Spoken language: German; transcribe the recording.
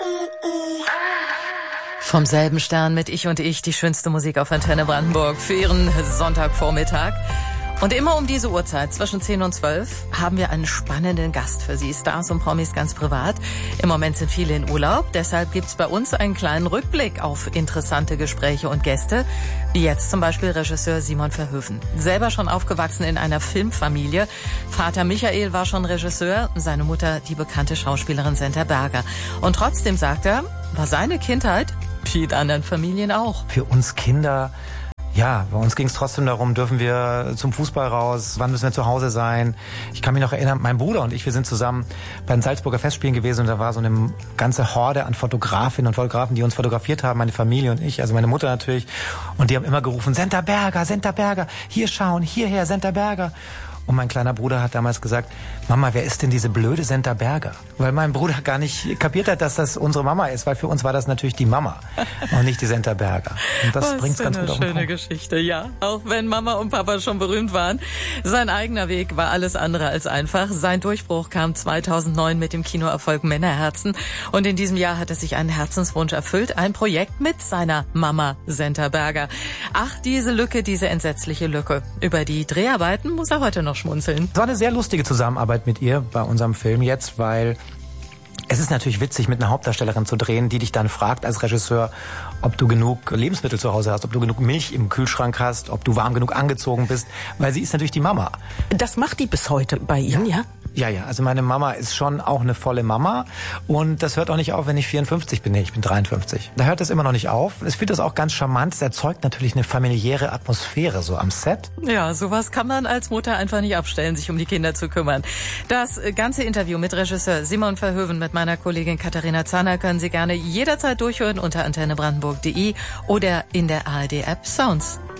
Vom selben Stern mit Ich und Ich, die schönste Musik auf Antenne Brandenburg für Ihren Sonntagvormittag. Und immer um diese Uhrzeit, zwischen 10 und 12, haben wir einen spannenden Gast für Sie. Stars und Promis ganz privat. Im Moment sind viele in Urlaub, deshalb gibt's bei uns einen kleinen Rückblick auf interessante Gespräche und Gäste, wie jetzt zum Beispiel Regisseur Simon Verhoeven. Selber schon aufgewachsen in einer Filmfamilie. Vater Michael war schon Regisseur, seine Mutter die bekannte Schauspielerin Senta Berger. Und trotzdem, sagt er, war seine Kindheit wie in anderen Familien auch. Für uns Kinder, ja, bei uns ging es trotzdem darum, dürfen wir zum Fußball raus, wann müssen wir zu Hause sein. Ich kann mich noch erinnern, mein Bruder und ich, wir sind zusammen bei den Salzburger Festspielen gewesen und da war so eine ganze Horde an Fotografinnen und Fotografen, die uns fotografiert haben, meine Familie und ich, also meine Mutter natürlich. Und die haben immer gerufen, Senta Berger, hier schauen, hierher, Senta Berger. Und mein kleiner Bruder hat damals gesagt, Mama, wer ist denn diese blöde Senta Berger? Weil mein Bruder gar nicht kapiert hat, dass das unsere Mama ist, weil für uns war das natürlich die Mama und nicht die Senta Berger. Und das bringt's ganz gut auf den Punkt. Schöne Geschichte, ja. Auch wenn Mama und Papa schon berühmt waren. Sein eigener Weg war alles andere als einfach. Sein Durchbruch kam 2009 mit dem Kinoerfolg Männerherzen. Und in diesem Jahr hat er sich einen Herzenswunsch erfüllt. Ein Projekt mit seiner Mama Senta Berger. Ach, diese Lücke, diese entsetzliche Lücke. Über die Dreharbeiten muss er heute noch schmunzeln. Es war eine sehr lustige Zusammenarbeit mit ihr bei unserem Film jetzt, weil es ist natürlich witzig, mit einer Hauptdarstellerin zu drehen, die dich dann fragt als Regisseur, ob du genug Lebensmittel zu Hause hast, ob du genug Milch im Kühlschrank hast, ob du warm genug angezogen bist, weil sie ist natürlich die Mama. Das macht die bis heute bei Ihnen, ja? Ja, also meine Mama ist schon auch eine volle Mama und das hört auch nicht auf, wenn ich 54 bin. Nee, ich bin 53. Da hört es immer noch nicht auf. Ich finde das auch ganz charmant. Es erzeugt natürlich eine familiäre Atmosphäre so am Set. Ja, sowas kann man als Mutter einfach nicht abstellen, sich um die Kinder zu kümmern. Das ganze Interview mit Regisseur Simon Verhoeven mit meiner Kollegin Katharina Zahner können Sie gerne jederzeit durchhören unter antennebrandenburg.de oder in der ARD-App Sounds.